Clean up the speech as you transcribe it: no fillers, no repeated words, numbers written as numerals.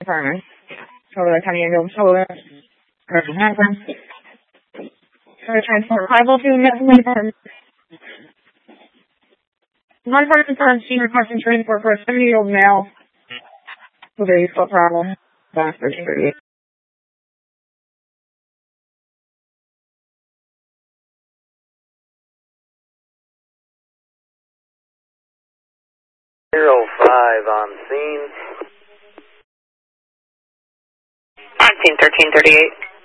Department. Shoulder, County Ambulance, shoulder. Correction, hands. Transport 502, Medicine Department. One person from She requesting transport for a 70-year-old male with a foot problem. Bastard. 05 on scene. On scene 1338.